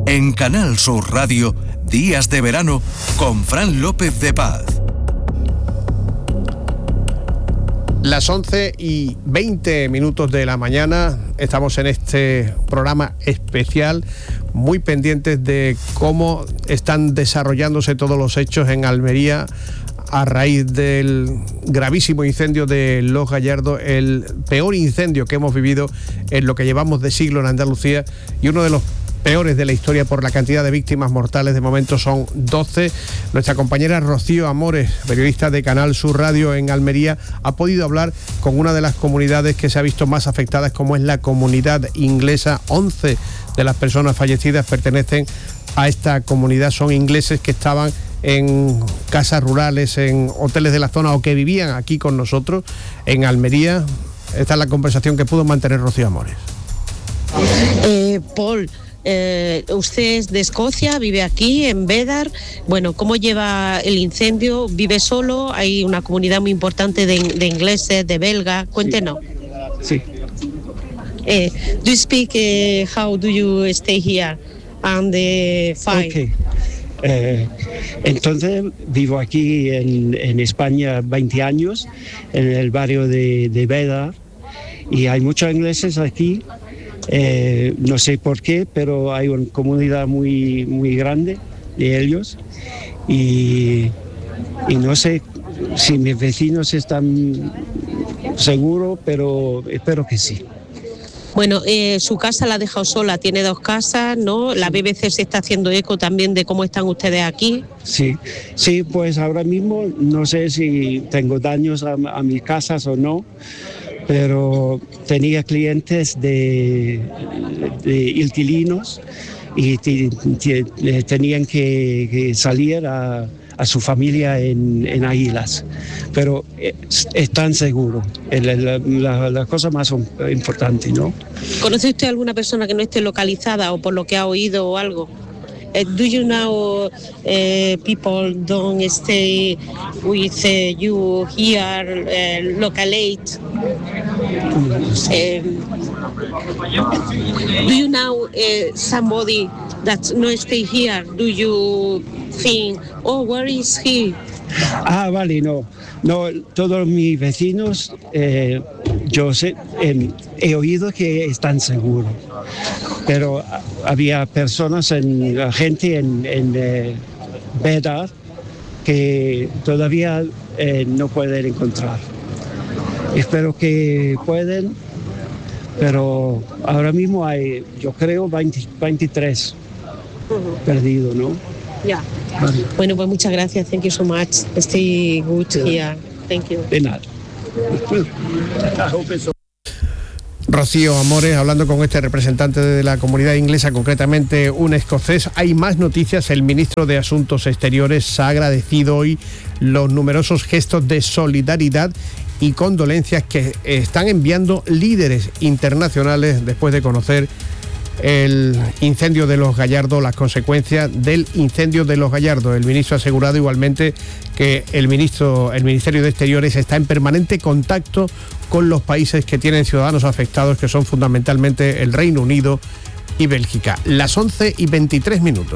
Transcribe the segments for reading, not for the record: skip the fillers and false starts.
En Canal Sur Radio, Días de Verano, con Fran López de Paz. Las 11:20 de la mañana, estamos en este programa especial, muy pendientes de cómo están desarrollándose todos los hechos en Almería a raíz del gravísimo incendio de Los Gallardos, el peor incendio que hemos vivido en lo que llevamos de siglo en Andalucía y uno de los peores de la historia por la cantidad de víctimas mortales. De momento son 12. Nuestra compañera Rocío Amores, periodista de Canal Sur Radio en Almería, ha podido hablar con una de las comunidades que se ha visto más afectadas, como es la comunidad inglesa. 11 de las personas fallecidas pertenecen a esta comunidad, son ingleses que estaban en casas rurales, en hoteles de la zona o que vivían aquí con nosotros en Almería. Esta es la conversación que pudo mantener Rocío Amores. Paul, usted es de Escocia, vive aquí en Bédar. Bueno, ¿cómo lleva el incendio? ¿Vive solo? Hay una comunidad muy importante de ingleses, de belgas. Cuéntenos. Sí. Do you speak? How do you stay here and the fire? Okay. Entonces vivo aquí en España 20 años, en el barrio de Bédar, y hay muchos ingleses aquí. No sé por qué, pero hay una comunidad muy, muy grande de ellos y no sé si mis vecinos están seguros, pero espero que sí. Bueno, su casa la ha dejado sola, tiene 2 casas, ¿no? La BBC se está haciendo eco también de cómo están ustedes aquí. Sí, pues ahora mismo no sé si tengo daños a mis casas o no, pero tenía clientes de inquilinos y tenían que salir a su familia en Águilas, pero están seguros, la cosa más importante, ¿no? ¿Conoce usted alguna persona que no esté localizada o por lo que ha oído o algo? Do you know people don't stay with you here localate? Do you know somebody that no stay here? Do you think, oh, where is he? Vale, no, todos mis vecinos, yo sé, he oído que están seguros, pero había gente en Bédar que todavía no pueden encontrar. Espero que pueden, pero ahora mismo hay, yo creo, 23 perdidos, ¿no? Yeah. Vale. Bueno, pues muchas gracias. Thank you so much. Stay good here. Thank you. De nada. Rocío Amores hablando con este representante de la comunidad inglesa, concretamente un escocés. Hay más noticias. El ministro de Asuntos Exteriores ha agradecido hoy los numerosos gestos de solidaridad y condolencias que están enviando líderes internacionales después de conocer el incendio de Los Gallardos, las consecuencias del incendio de Los Gallardos. El ministro ha asegurado igualmente que el Ministerio de Exteriores está en permanente contacto con los países que tienen ciudadanos afectados, que son fundamentalmente el Reino Unido y Bélgica. Las 11:23.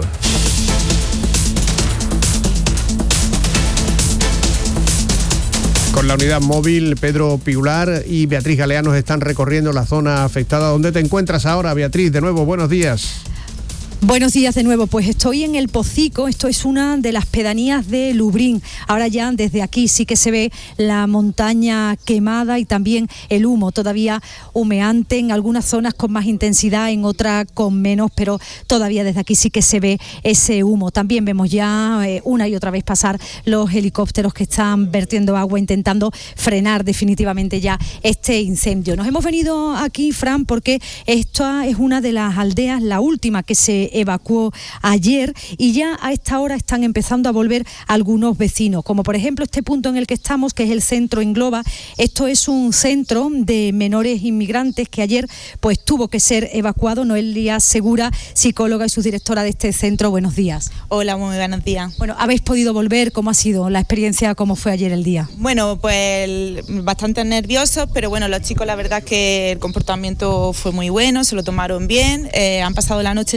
Con la unidad móvil, Pedro Piular y Beatriz Galeanos están recorriendo la zona afectada. ¿Dónde te encuentras ahora, Beatriz? De nuevo, buenos días. Buenos días de nuevo, pues estoy en El Pocico, esto es una de las pedanías de Lubric. Ahora ya desde aquí sí que se ve la montaña quemada y también el humo todavía humeante, en algunas zonas con más intensidad, en otras con menos, pero todavía desde aquí sí que se ve ese humo. También vemos ya una y otra vez pasar los helicópteros que están vertiendo agua, intentando frenar definitivamente ya este incendio. Nos hemos venido aquí, Fran, porque esta es una de las aldeas, la última que se evacuó ayer, y ya a esta hora están empezando a volver algunos vecinos, como por ejemplo este punto en el que estamos, que es el centro Engloba. Esto es un centro de menores inmigrantes que ayer pues tuvo que ser evacuado. Noelia Segura, psicóloga y subdirectora de este centro, buenos días. Hola, muy buenos días. Bueno, ¿habéis podido volver? ¿Cómo ha sido la experiencia? ¿Cómo fue ayer el día? Bueno, pues bastante nerviosos, pero bueno, los chicos la verdad es que el comportamiento fue muy bueno, se lo tomaron bien, han pasado la noche en el Teatro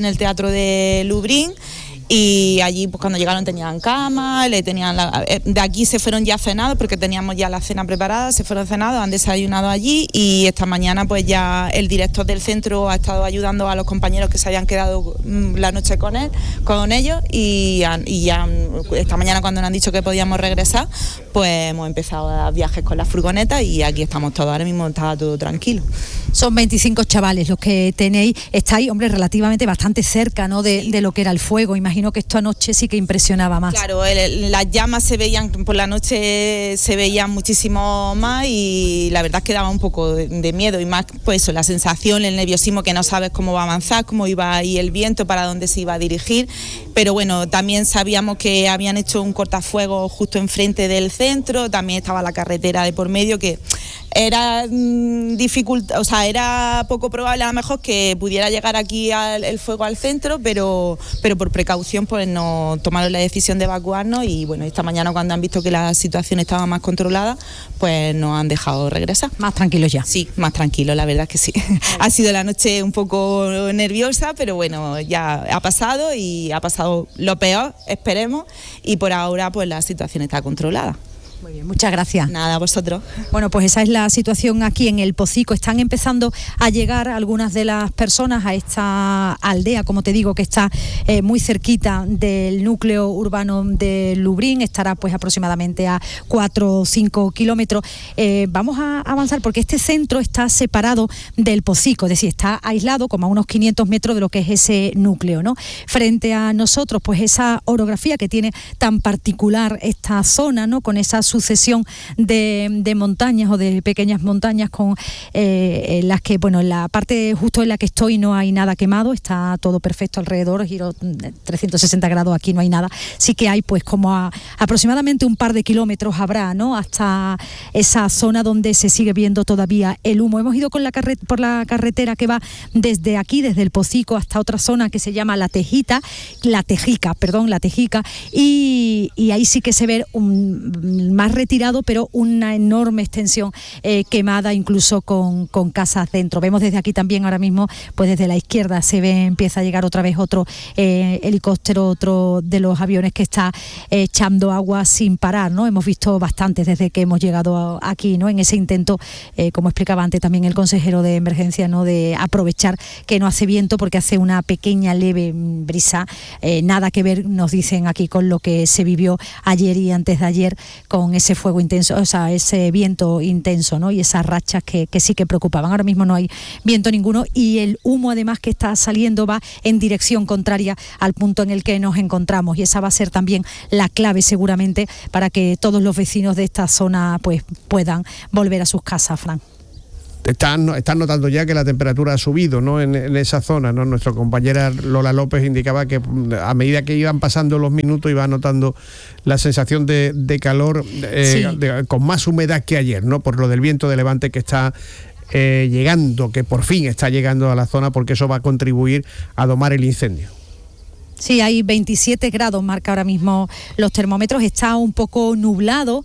centro de Lublin. Y allí pues cuando llegaron tenían cama, de aquí se fueron ya cenados porque teníamos ya la cena preparada, se fueron cenados, han desayunado allí y esta mañana pues ya el director del centro ha estado ayudando a los compañeros que se habían quedado la noche con ellos y ya esta mañana cuando nos han dicho que podíamos regresar pues hemos empezado a dar viajes con la furgoneta y aquí estamos todos, ahora mismo está todo tranquilo. Son 25 chavales los que tenéis, estáis, hombre, relativamente bastante cerca, ¿no? de lo que era el fuego. Imagino que esto anoche sí que impresionaba más. Claro, las llamas se veían, por la noche se veían muchísimo más y la verdad es que daba un poco de miedo y más pues eso, la sensación, el nerviosismo que no sabes cómo va a avanzar, cómo iba a ir el viento, para dónde se iba a dirigir, pero bueno, también sabíamos que habían hecho un cortafuegos justo enfrente del centro, también estaba la carretera de por medio que era era poco probable a lo mejor que pudiera llegar aquí el fuego al centro, pero por precaución pues nos tomaron la decisión de evacuarnos y bueno, esta mañana cuando han visto que la situación estaba más controlada, pues nos han dejado regresar. Más tranquilos ya. Sí, más tranquilos, la verdad es que sí. Ha sido la noche un poco nerviosa, pero bueno, ya ha pasado y ha pasado lo peor, esperemos, y por ahora pues la situación está controlada. Muy bien, muchas gracias. Nada, a vosotros. Bueno, pues esa es la situación aquí en el Pocico. Están empezando a llegar algunas de las personas a esta aldea, como te digo, que está muy cerquita del núcleo urbano de Lublin. Estará pues aproximadamente a 4 o 5 kilómetros. Vamos a avanzar porque este centro está separado del Pocico, es decir, está aislado como a unos 500 metros de lo que es ese núcleo, ¿no? Frente a nosotros, pues esa orografía que tiene tan particular esta zona, ¿no? Con esa sucesión de montañas o de pequeñas montañas con las que, bueno, en la parte justo en la que estoy no hay nada quemado, está todo perfecto alrededor, giro 360 grados, aquí no hay nada. Sí que hay pues como aproximadamente un par de kilómetros habrá, ¿no? Hasta esa zona donde se sigue viendo todavía el humo. Hemos ido por la carretera que va desde aquí, desde el Pocico hasta otra zona que se llama La Tejica, y ahí sí que se ve más retirado, pero una enorme extensión quemada, incluso con casas dentro. Vemos desde aquí también ahora mismo, pues desde la izquierda se ve, empieza a llegar otra vez otro helicóptero, otro de los aviones que está echando agua sin parar, ¿no? Hemos visto bastantes desde que hemos llegado aquí, ¿no? En ese intento, como explicaba antes también el consejero de emergencia, ¿no? De aprovechar que no hace viento porque hace una pequeña leve brisa, nada que ver, nos dicen aquí, con lo que se vivió ayer y antes de ayer con ese fuego intenso, o sea, ese viento intenso, ¿no? Y esas rachas que sí que preocupaban. Ahora mismo no hay viento ninguno y el humo además que está saliendo va en dirección contraria al punto en el que nos encontramos, y esa va a ser también la clave seguramente para que todos los vecinos de esta zona pues puedan volver a sus casas, Fran. Están notando ya que la temperatura ha subido, ¿no? En esa zona, ¿no? Nuestra compañera Lola López indicaba que a medida que iban pasando los minutos iba notando la sensación de calor sí. Con más humedad que ayer, ¿no? Por lo del viento de levante que está llegando, que por fin está llegando a la zona, porque eso va a contribuir a domar el incendio. Sí, hay 27 grados, marca ahora mismo los termómetros, está un poco nublado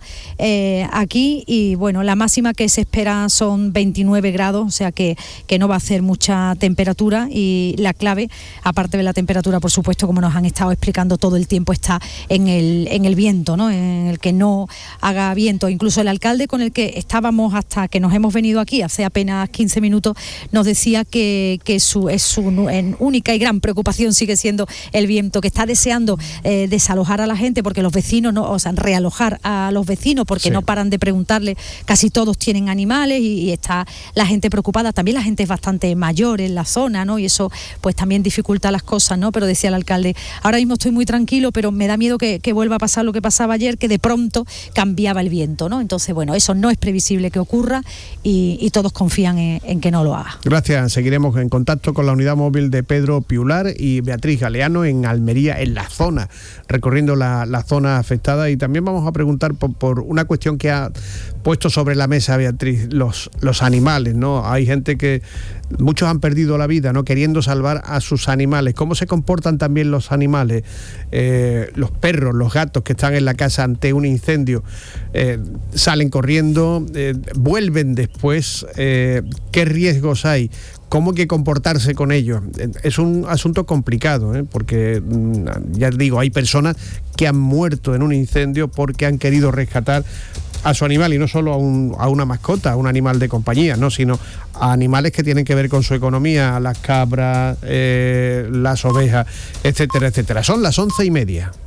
aquí y bueno, la máxima que se espera son 29 grados, o sea que no va a hacer mucha temperatura, y la clave, aparte de la temperatura, por supuesto, como nos han estado explicando todo el tiempo, está en el viento, ¿no? En el que no haga viento. Incluso el alcalde con el que estábamos hasta que nos hemos venido aquí, hace apenas 15 minutos, nos decía que su única y gran preocupación sigue siendo el viento, que está deseando desalojar a la gente porque los vecinos realojar a los vecinos porque sí. No paran de preguntarle, casi todos tienen animales y está la gente preocupada, también la gente es bastante mayor en la zona, ¿no? Y eso pues también dificulta las cosas, ¿no? Pero decía el alcalde, ahora mismo estoy muy tranquilo, pero me da miedo que vuelva a pasar lo que pasaba ayer, que de pronto cambiaba el viento, ¿no? Entonces, bueno, eso no es previsible que ocurra y todos confían en que no lo haga. Gracias, seguiremos en contacto con la unidad móvil de Pedro Piular y Beatriz Galeano en Almería, en la zona, recorriendo la zona afectada, y también vamos a preguntar por una cuestión que ha puesto sobre la mesa, Beatriz, los animales, ¿no? Hay gente que muchos han perdido la vida, ¿no?, queriendo salvar a sus animales. ¿Cómo se comportan también los animales? Los perros, los gatos que están en la casa ante un incendio, salen corriendo, vuelven después. ¿Qué riesgos hay? ¿Cómo hay que comportarse con ellos? Es un asunto complicado, porque ya digo, hay personas que han muerto en un incendio porque han querido rescatar a su animal, y no solo a una mascota, a un animal de compañía, no, sino a animales que tienen que ver con su economía, las cabras, las ovejas, etcétera, etcétera. Son las 11:30.